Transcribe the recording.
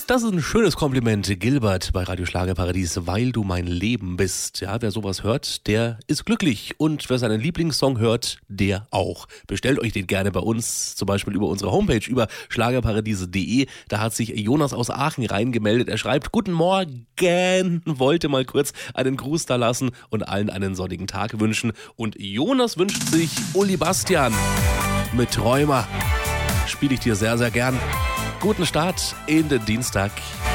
Das ist ein schönes Kompliment, Gilbert bei Radio Schlagerparadies, weil du mein Leben bist. Ja, wer sowas hört, der ist glücklich. Und wer seinen Lieblingssong hört, der auch. Bestellt euch den gerne bei uns, zum Beispiel über unsere Homepage, über schlagerparadiese.de. Da hat sich Jonas aus Aachen reingemeldet. Er schreibt, guten Morgen, wollte mal kurz einen Gruß da lassen und allen einen sonnigen Tag wünschen. Und Jonas wünscht sich Uli Bastian mit Träumer. Spiele ich dir sehr, sehr gern. Guten Start in den Dienstag.